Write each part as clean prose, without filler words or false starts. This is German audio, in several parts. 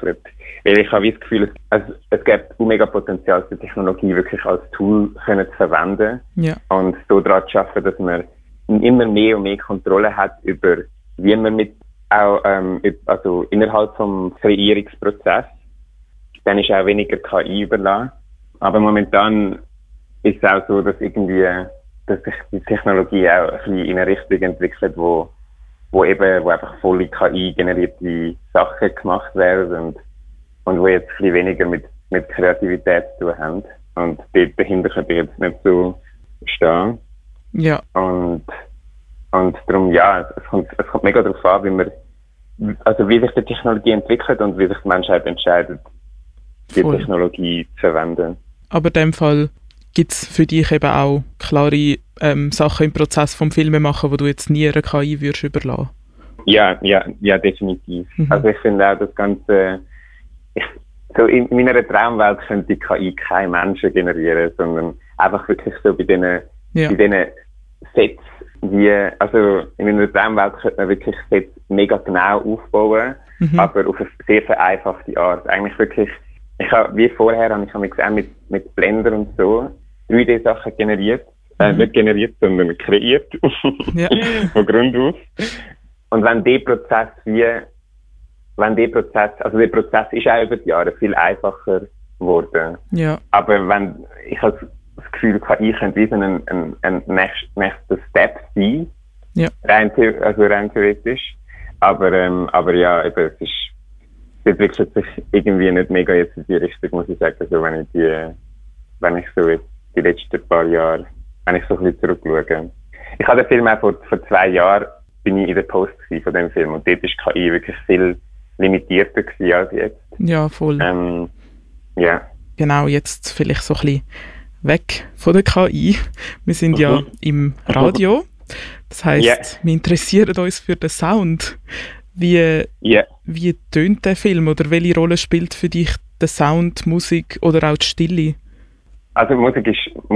entwickelt. Weil ich habe das Gefühl, es gibt mega Potenzial, die Technologie wirklich als Tool können zu verwenden. Ja. Und so daran zu arbeiten, dass man immer mehr und mehr Kontrolle hat über, wie man mit auch, also innerhalb vom Kreierungsprozess, dann ist auch weniger KI überlassen. Aber momentan ist es auch so, dass sich die Technologie auch ein bisschen in eine Richtung entwickelt, wo einfach volle KI-generierte Sachen gemacht werden und wo jetzt ein bisschen weniger mit Kreativität zu tun haben. Und dort dahinter könnte ich jetzt nicht so stehen. Ja. Und darum, ja, es kommt mega darauf an, wie sich die Technologie entwickelt und wie sich die Menschheit entscheidet, die Technologie zu verwenden. Aber in dem Fall gibt es für dich eben auch klare Sachen im Prozess vom Filmemachen, wo du jetzt nie einer KI würdest überlassen? Ja, definitiv. Mhm. Also ich finde auch das Ganze, so in meiner Traumwelt könnte die KI keine Menschen generieren, sondern einfach wirklich so bei diesen Sets, also in meiner Traumwelt könnte man wirklich Sets mega genau aufbauen, aber auf eine sehr vereinfachte Art. Eigentlich wirklich, wie vorher habe ich gesehen, mit Blender und so 3D-Sachen generiert. Nicht generiert, sondern kreiert. Von Grund auf. Und der Prozess ist auch über die Jahre viel einfacher geworden. Ja. Aber ich habe das Gefühl, KI könnte wie so ein nächster Step sein. Ja. Rein theoretisch. Aber ja, eben, es entwickelt sich irgendwie nicht mega jetzt in die Richtung, muss ich sagen. Also wenn ich so jetzt die letzten paar Jahre, wenn ich so ein bisschen zurückschaue. Ich habe den Film auch vor 2 Jahren, bin ich in der Post von dem Film und dort ist KI wirklich viel limitierter gewesen als jetzt. Ja, voll. Ja. Genau, jetzt vielleicht so ein bisschen weg von der KI. Wir sind ja im Radio. Das heisst, wir interessieren uns für den Sound. Wie tönt der Film oder welche Rolle spielt für dich der Sound, Musik oder auch die Stille? Also Musik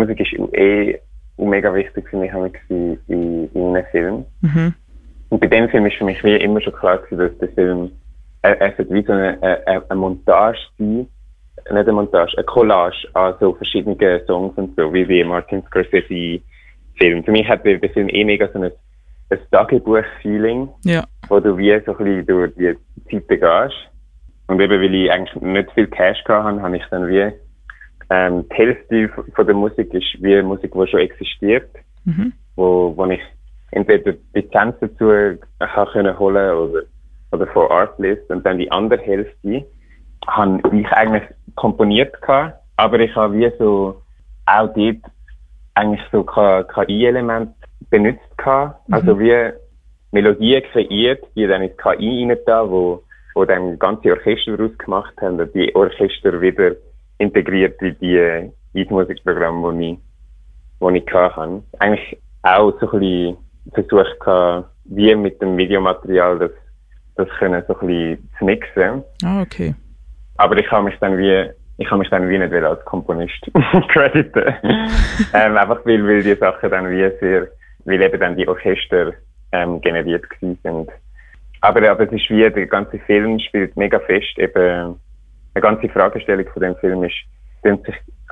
ist mega wichtig für mich in einem Film. Mhm. Und bei dem Film ist für mich wie immer schon klar gewesen, dass der Film wie so eine Montage sein, nicht eine Montage, eine Collage an so verschiedenen Songs und so, wie Martin Scorsese Film. Für mich hat der Film mega so ein Tagebuch-Feeling, wo du wie so ein bisschen durch die Zeiten gehst. Und eben, weil ich eigentlich nicht viel Cash hatte, habe ich dann wie die Hälfte von der Musik ist wie Musik, die schon existiert, wo ich entweder Lizenz dazu können holen oder von Artlist, und dann die andere Hälfte habe ich eigentlich komponiert gehabt, aber ich habe wie so auch dort eigentlich so KI-Elemente benutzt gehabt, also wie Melodien kreiert, die dann in die KI rein da, wo dann ganze Orchester daraus gemacht haben und die Orchester wieder integriert in die Musikprogramme, die ich hatte. Eigentlich auch so ein bisschen versucht gehabt, wie mit dem Videomaterial das können so ein bisschen zu mixen. Ah, okay. Aber ich habe mich dann wie nicht als Komponist crediten. Einfach weil die Sachen dann weil eben dann die Orchester generiert gewesen sind. Aber es ist wie, der ganze Film spielt mega fest, eben, eine ganze Fragestellung von dem Film ist, sind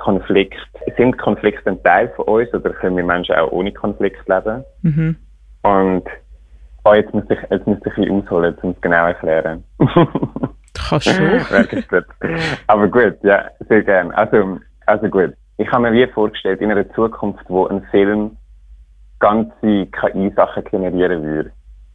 Konflikte ein Teil von uns oder können wir Menschen auch ohne Konflikt leben? Mhm. Und jetzt muss ich ein bisschen ausholen, um es genau zu erklären. Kannst schon. Aber gut, ja, sehr gerne. Also gut. Ich habe mir wie vorgestellt, in einer Zukunft, wo ein Film ganze KI-Sachen generieren würde.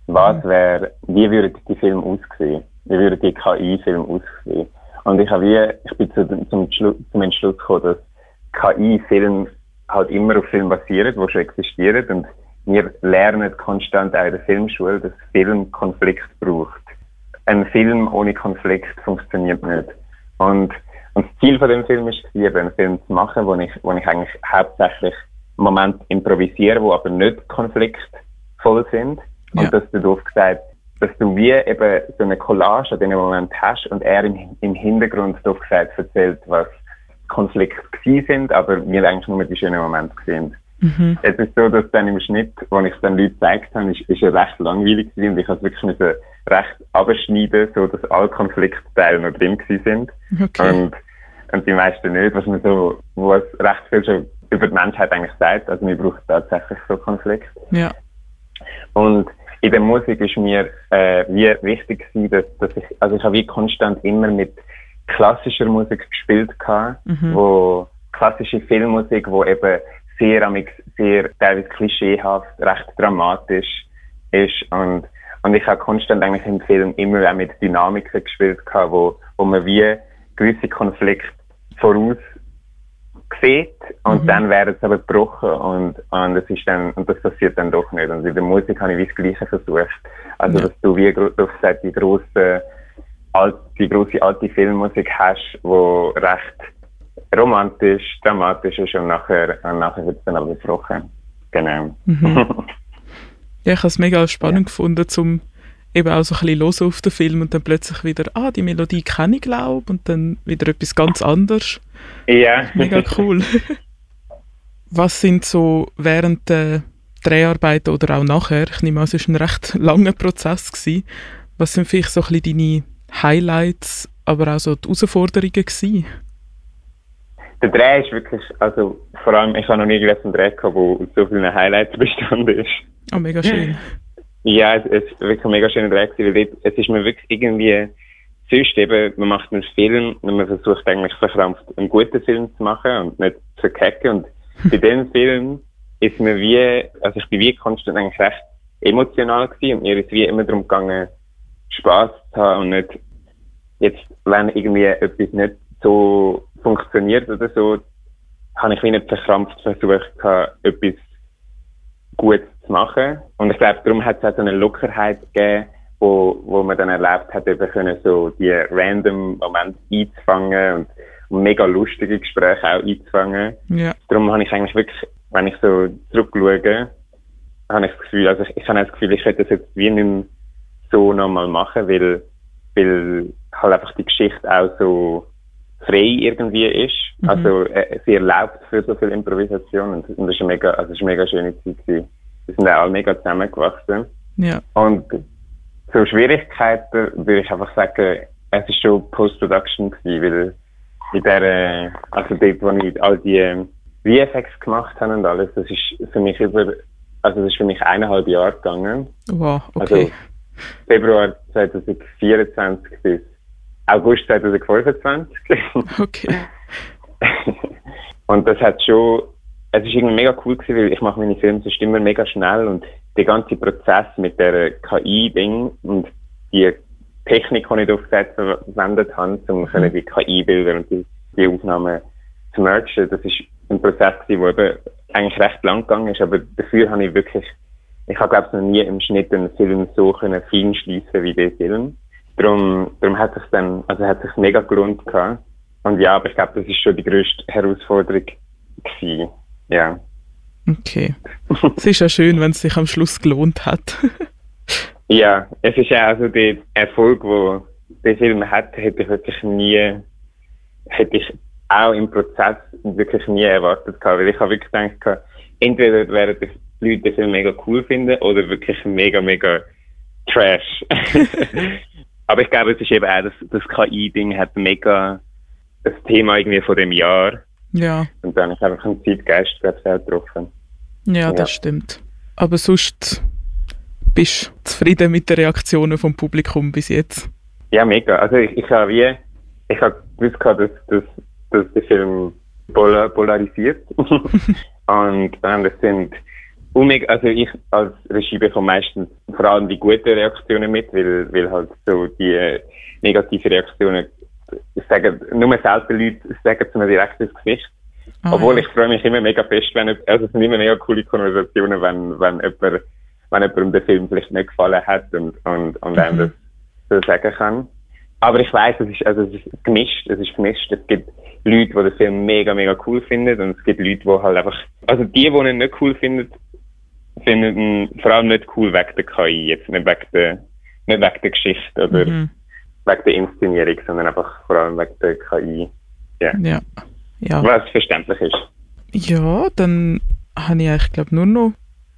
Wie würde die Film aussehen? Wie würde die KI-Film aussehen? Und ich bin zum Entschluss gekommen, dass KI-Film halt immer auf Filmen basiert, die schon existieren. Und wir lernen konstant auch in der Filmschule, dass Film Konflikt braucht. Ein Film ohne Konflikt funktioniert nicht. Und das Ziel von dem Film ist, einen Film zu machen, wo ich eigentlich hauptsächlich im Moment improvisiere, wo aber nicht konfliktvoll sind. Ja. Und dass du doof gesagt, dass du wie eben so eine Collage an diesem Moment hast und er im Hintergrund doof gesagt erzählt, was Konflikte gewesen sind, aber wir eigentlich nur die schönen Momente gesehen. Mhm. Es ist so, dass dann im Schnitt, wo ich es dann Leuten gezeigt habe, ist ja recht langweilig gewesen und ich habe es wirklich recht abschneiden, so dass alle Konfliktteile noch drin sind. Okay. Und die meisten nicht, was recht viel schon über die Menschheit eigentlich sagt. Also wir brauchen tatsächlich so Konflikt. Ja. Und in der Musik ist mir wie wichtig gewesen, dass ich habe wie konstant immer mit klassischer Musik gespielt gehabt, wo klassische Filmmusik, wo eben sehr teilweise klischeehaft, recht dramatisch ist und ich habe konstant eigentlich im Film immer auch mit Dynamiken gespielt gehabt, wo man wie gewisse Konflikte voraus sieht und dann werden es aber gebrochen und das passiert dann doch nicht. Und in der Musik habe ich wie das Gleiche versucht. Also dass du wie du gesagt die grosse alte Filmmusik hast, wo recht romantisch, dramatisch ist und nachher wird es dann aber gebrochen. Genau. Ja, ich habe es mega spannend gefunden, zum eben auch so ein bisschen hören auf den Film und dann plötzlich wieder, die Melodie kenne ich, glaube und dann wieder etwas ganz anderes. Ja. Mega cool. Was sind so während der Dreharbeiten oder auch nachher, ich nehme an, es war ein recht langer Prozess gewesen, was sind vielleicht so ein bisschen deine Highlights, aber auch so die Herausforderungen gewesen? Der Dreh ist wirklich, also vor allem, ich habe noch nie einen Dreh gehabt, wo aus so vielen Highlights bestanden ist. Oh, mega schön. Ja, es ist wirklich ein mega schöner Dreh gewesen, weil es ist mir wirklich irgendwie, sonst eben, man macht einen Film und man versucht eigentlich verkrampft einen guten Film zu machen und nicht zu verkacken. Und bei diesem Film ist mir ich bin wie konstant eigentlich recht emotional gewesen und mir ist wie immer darum gegangen, Spass zu haben und nicht, jetzt, wenn irgendwie etwas nicht so funktioniert oder so, habe ich wie nicht verkrampft versucht, etwas Gutes zu machen. Und ich glaube, darum hat es auch so eine Lockerheit gegeben, wo man dann erlebt hat, eben können so die random Momente einzufangen und mega lustige Gespräche auch einzufangen. Ja. Darum habe ich eigentlich wirklich, wenn ich so zurückschaue, habe ich das Gefühl, also ich habe das Gefühl, ich hätte das jetzt wie nicht mehr so nochmal machen, weil halt einfach die Geschichte auch so frei irgendwie ist. Also sie erlaubt für so viel Improvisation und das ist eine mega schöne Zeit gewesen. Wir sind auch alle mega zusammengewachsen. Ja. Und so Schwierigkeiten würde ich einfach sagen, es ist schon Post-Production gewesen, weil in der, also dort, wo ich all die VFX gemacht habe und alles, das ist für mich das ist für mich 1,5 Jahre gegangen. Wow, okay. Also Februar 2024 bis August 2025. Okay. Und das hat schon, es ist irgendwie mega cool gewesen, weil ich mache meine Filme sonst immer mega schnell und der ganze Prozess mit der KI-Ding und die Technik, die ich aufgesetzt verwendet habe, um die KI-Bilder und die Aufnahmen zu mergen, das ist ein Prozess gewesen, der eben eigentlich recht lang gegangen ist, aber dafür habe ich wirklich, ich habe glaube ich noch nie im Schnitt einen Film so fein schliessen wie diesen Film. Darum hat es dann, also hat sich mega gelohnt gehabt. Und ja, aber ich glaube, das ist schon die grösste Herausforderung gewesen. Ja. Okay. Es ist ja schön, wenn es sich am Schluss gelohnt hat. Ja, es ist ja also der Erfolg, den der Film hat, hätte ich auch im Prozess wirklich nie erwartet gehabt. Weil ich habe wirklich gedacht, entweder werden die Leute den Film mega cool finden oder wirklich mega, mega Trash. Aber ich glaube, es ist eben auch, das KI-Ding hat mega das Thema irgendwie von dem Jahr. Ja. Und dann ist einfach ein Zeitgeist, glaube ich, auch getroffen. Ja, das stimmt. Aber sonst bist du zufrieden mit den Reaktionen vom Publikum bis jetzt? Ja, mega. Also ich habe gewusst, dass der Film polarisiert. und das sind also ich als Regie bekomme meistens vor allem die guten Reaktionen mit, weil halt so die negativen Reaktionen nur selten Leute sagen es mir direkt ins Gesicht. Obwohl ich freue mich immer mega fest, es sind immer mega coole Konversationen, wenn jemandem der Film vielleicht nicht gefallen hat und einem das so sagen kann. Aber ich weiss, es ist gemischt. Es gibt Leute, die den Film mega, mega cool finden und es gibt Leute, die halt einfach, also die ihn nicht cool finden ihn vor allem nicht cool wegen der KI, jetzt nicht wegen der Geschichte oder wegen der Inszenierung, sondern einfach vor allem wegen der KI. Yeah. Ja. Was verständlich ist. Ja, dann habe ich eigentlich, glaube nur noch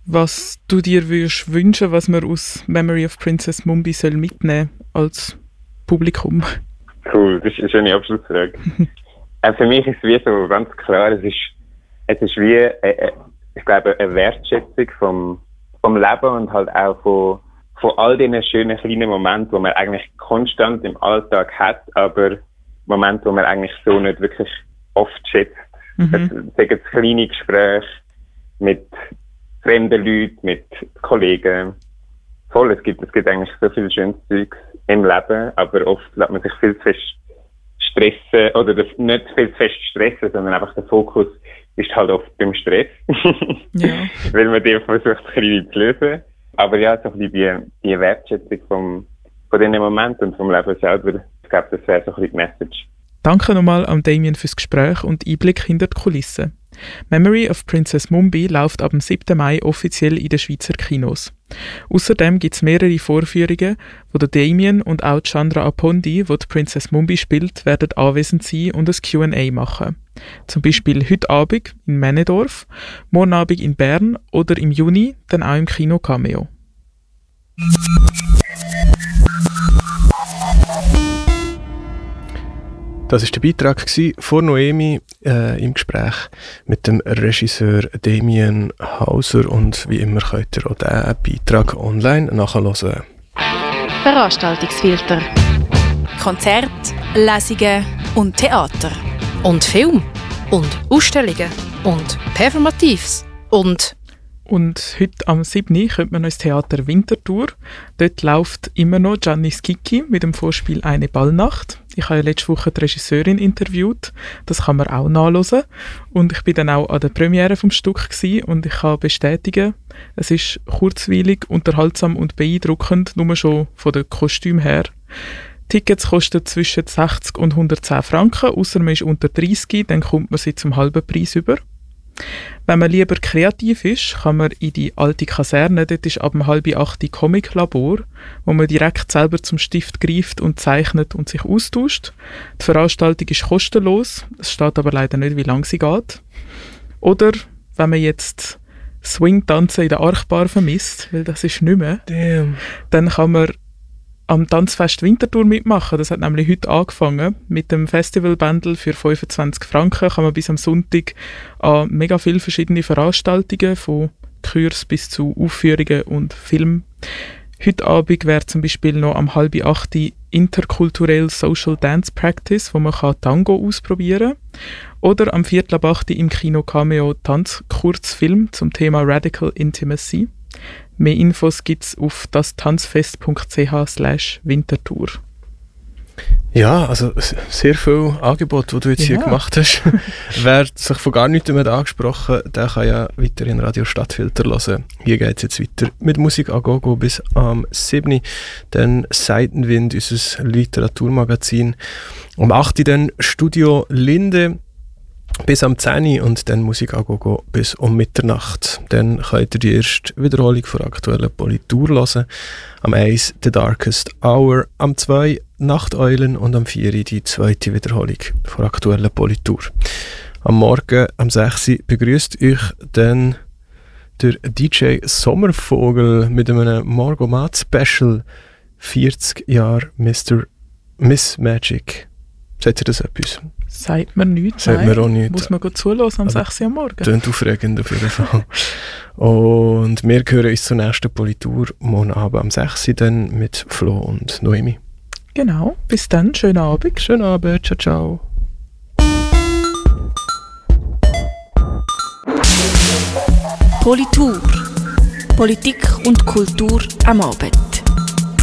was du dir würdest wünschen, was man aus Memory of Princess Mumbi soll mitnehmen als Publikum? Cool, das ist eine schöne Abschlussfrage. Für mich ist es wie so ganz klar, es ist wie, ich glaube, eine Wertschätzung vom Leben und halt auch von all diesen schönen kleinen Momenten, die man eigentlich konstant im Alltag hat, aber Momente, die man eigentlich so nicht wirklich oft schätzt. Sagen es kleine Gespräche mit fremden Leuten, mit Kollegen. Voll, es gibt eigentlich so viel schönes Zeugs im Leben, aber oft lässt man sich viel zu fest stressen, oder nicht viel zu fest stressen, sondern einfach der Fokus ist halt oft beim Stress. Ja. Weil man den versucht, klein zu lösen. Aber ja, so ein bisschen die Wertschätzung von diesen Momenten und vom Leben selber, ich glaube, das wäre so ein bisschen die Message. Danke nochmal an Damien fürs Gespräch und Einblick hinter die Kulissen. Memory of Princess Mumbi läuft ab dem 7. Mai offiziell in den Schweizer Kinos. Außerdem gibt es mehrere Vorführungen, wo der Damien und auch Chandra Apondi, die Princess Mumbi spielt, werden anwesend sein und ein Q&A machen. Zum Beispiel heute Abend in Männedorf, morgen Abend in Bern oder im Juni dann auch im Kino Cameo. Das war der Beitrag von Noemi im Gespräch mit dem Regisseur Damien Hauser. Und wie immer könnt ihr auch diesen Beitrag online nachhören. Veranstaltungsfilter. Konzerte, Lesungen und Theater. Und Film. Und Ausstellungen. Und Performatives. Und heute am 7. kommt man noch ins Theater Winterthur. Dort läuft immer noch Gianni Schicchi mit dem Vorspiel «Eine Ballnacht». Ich habe ja letzte Woche die Regisseurin interviewt. Das kann man auch nachhören. Und ich bin dann auch an der Premiere vom Stück gewesen und ich kann bestätigen, es ist kurzweilig, unterhaltsam und beeindruckend, nur schon von den Kostümen her. Tickets kosten zwischen 60 und 110 Franken, ausser man ist unter 30, dann kommt man sie zum halben Preis über. Wenn man lieber kreativ ist, kann man in die alte Kaserne, dort ist ab 7:30 die Comic-Labor, wo man direkt selber zum Stift greift und zeichnet und sich austauscht. Die Veranstaltung ist kostenlos, es steht aber leider nicht, wie lange sie geht. Oder wenn man jetzt Swing-Tanzen in der Archbar vermisst, weil das ist nicht mehr, dann kann man am Tanzfest Winterthur mitmachen. Das hat nämlich heute angefangen. Mit dem Festivalbundle für 25 Franken kann man bis am Sonntag an mega viele verschiedene Veranstaltungen, von Kurs bis zu Aufführungen und Film. Heute Abend wäre zum Beispiel noch am 7:30 interkulturell Social Dance Practice, wo man Tango ausprobieren kann. Oder am 7:45 im Kino Cameo Tanzkurzfilm zum Thema Radical Intimacy. Mehr Infos gibt es auf dastanzfest.ch/Winterthur. Ja, also sehr viel Angebot, das du jetzt hier gemacht hast. Wer sich von gar nichts mehr angesprochen, der kann ja weiter in Radio Stadtfilter hören. Hier geht es jetzt weiter mit Musik a Gogo bis am 7. Dann Seitenwind, unser Literaturmagazin. Um 8. dann Studio Linde bis am 10. und dann Musik a Gogo bis um Mitternacht. Dann könnt ihr die erste Wiederholung von aktuellen Politur hören. Am 1 The Darkest Hour, am 2 Nachteulen und am 4 die zweite Wiederholung von aktuellen Politur. Am Morgen, am 6 begrüßt euch dann der DJ Sommervogel mit einem Morgomat Special 40 Jahre Miss Magic. Sagt ihr das etwas? Sagt mir nichts. Sagt mir auch nichts. Muss man gut zuhören am 6 Uhr am Morgen. Klingt aufregend auf jeden Fall. Und wir hören uns zur nächsten Politur morgen Abend am 6 Uhr dann mit Flo und Noemi. Genau, bis dann, schönen Abend. Schönen Abend, ciao, ciao. Politur. Politik und Kultur am Abend.